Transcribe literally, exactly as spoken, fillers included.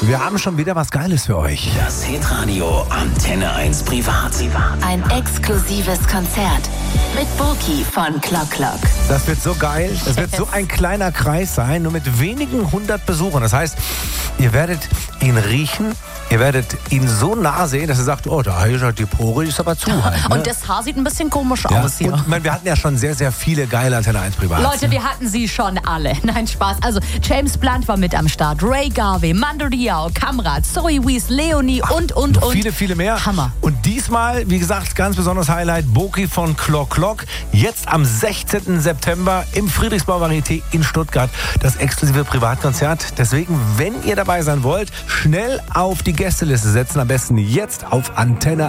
Wir haben schon wieder was Geiles für euch. Das Hitradio Antenne eins Privat. Ein exklusives Konzert mit Boki von Clock Clock. Das wird so geil. Das wird so ein kleiner Kreis sein, nur mit wenigen hundert Besuchern. Das heißt, ihr werdet ihn riechen, ihr werdet ihn so nah sehen, dass ihr sagt, oh, da ist die Pore, ist aber zu halt. Ne? Und das Haar sieht ein bisschen komisch ja. aus hier. Und, ich meine, wir hatten ja schon sehr, sehr viele geile Antenne eins Privat. Leute, wir hatten sie schon alle. Nein, Spaß. Also James Blunt war mit am Start, Ray Garvey, Mando Diao, Kamrat, Zoe Wees, Leonie und, und, Noch und. viele, viele mehr. Hammer. Und diesmal, wie gesagt, ganz besonderes Highlight, Boki von Clock Clock. Jetzt am sechzehnten September im Friedrichsbau Varieté in Stuttgart. Das exklusive Privatkonzert. Deswegen, wenn ihr dabei sein wollt, schnell auf die Gästeliste setzen. Am besten jetzt auf Antenne